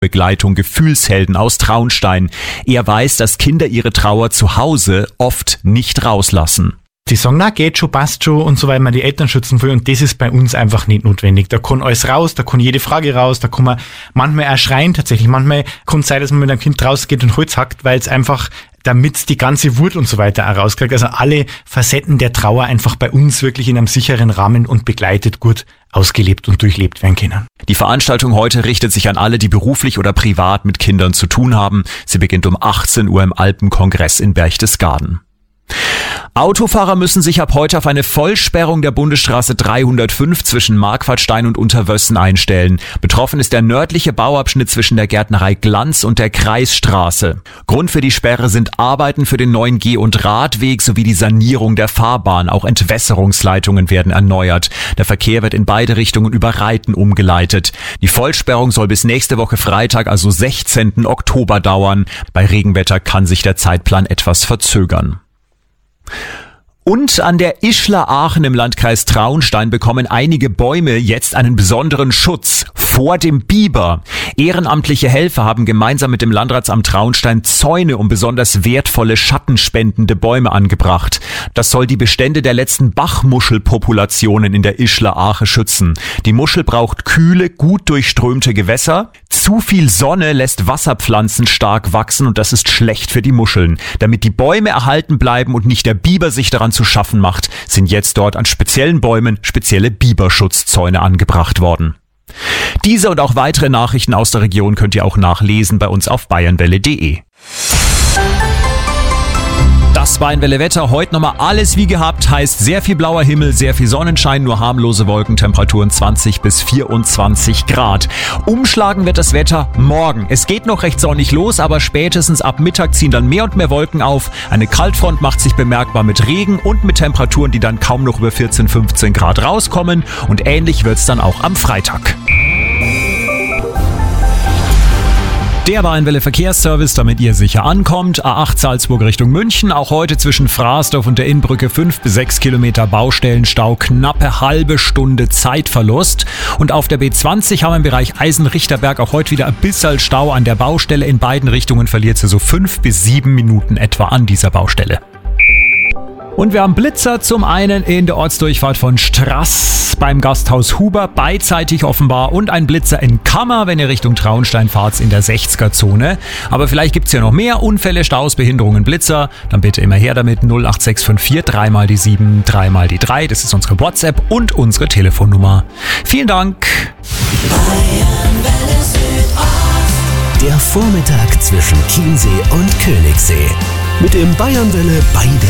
Begleitung Gefühlshelden aus Traunstein. Er weiß, dass Kinder ihre Trauer zu Hause oft nicht rauslassen. Die sagen, na geht schon, passt schon und so, weil man die Eltern schützen will, und das ist bei uns einfach nicht notwendig. Da kann alles raus, da kann jede Frage raus, da kann man manchmal auch schreien tatsächlich. Manchmal kann es sein, dass man mit einem Kind rausgeht und Holz hackt, weil es einfach, damit die ganze Wut und so weiter auch rauskriegt. Also alle Facetten der Trauer einfach bei uns wirklich in einem sicheren Rahmen und begleitet gut ausgelebt und durchlebt werden können. Die Veranstaltung heute richtet sich an alle, die beruflich oder privat mit Kindern zu tun haben. Sie beginnt um 18 Uhr im Alpenkongress in Berchtesgaden. Autofahrer müssen sich ab heute auf eine Vollsperrung der Bundesstraße 305 zwischen Marquardstein und Unterwössen einstellen. Betroffen ist der nördliche Bauabschnitt zwischen der Gärtnerei Glanz und der Kreisstraße. Grund für die Sperre sind Arbeiten für den neuen Geh- und Radweg sowie die Sanierung der Fahrbahn. Auch Entwässerungsleitungen werden erneuert. Der Verkehr wird in beide Richtungen über Reiten umgeleitet. Die Vollsperrung soll bis nächste Woche Freitag, also 16. Oktober dauern. Bei Regenwetter kann sich der Zeitplan etwas verzögern. Und an der Ischler Aachen im Landkreis Traunstein bekommen einige Bäume jetzt einen besonderen Schutz vor dem Biber. Ehrenamtliche Helfer haben gemeinsam mit dem Landratsamt Traunstein Zäune um besonders wertvolle schattenspendende Bäume angebracht. Das soll die Bestände der letzten Bachmuschelpopulationen in der Ischler Aache schützen. Die Muschel braucht kühle, gut durchströmte Gewässer. Zu viel Sonne lässt Wasserpflanzen stark wachsen und das ist schlecht für die Muscheln. Damit die Bäume erhalten bleiben und nicht der Biber sich daran zu schaffen macht, sind jetzt dort an speziellen Bäumen spezielle Biberschutzzäune angebracht worden. Diese und auch weitere Nachrichten aus der Region könnt ihr auch nachlesen bei uns auf bayernwelle.de. Das Bayernwelle Wetter, heute nochmal alles wie gehabt, heißt sehr viel blauer Himmel, sehr viel Sonnenschein, nur harmlose Wolken, Temperaturen 20 bis 24 Grad. Umschlagen wird das Wetter morgen. Es geht noch recht sonnig los, aber spätestens ab Mittag ziehen dann mehr und mehr Wolken auf. Eine Kaltfront macht sich bemerkbar mit Regen und mit Temperaturen, die dann kaum noch über 14, 15 Grad rauskommen. Und ähnlich wird's dann auch am Freitag. Der Bayernwelle Verkehrsservice, damit ihr sicher ankommt. A8 Salzburg Richtung München. Auch heute zwischen Frasdorf und der Innbrücke 5 bis 6 Kilometer Baustellenstau. Knappe halbe Stunde Zeitverlust. Und auf der B20 haben wir im Bereich Eisenrichterberg auch heute wieder ein bisschen Stau an der Baustelle. In beiden Richtungen verliert sie so 5 bis 7 Minuten etwa an dieser Baustelle. Und wir haben Blitzer zum einen in der Ortsdurchfahrt von Straß beim Gasthaus Huber, beidseitig offenbar, und ein Blitzer in Kammer, wenn ihr Richtung Traunstein fahrt, in der 60er-Zone. Aber vielleicht gibt's ja noch mehr Unfälle, Staus, Behinderungen, Blitzer. Dann bitte immer her damit 08654 3 mal die 7 3 mal die 3. Das ist unsere WhatsApp und unsere Telefonnummer. Vielen Dank. Der Vormittag zwischen Chiemsee und Königssee. Mit dem Bayernwelle bei der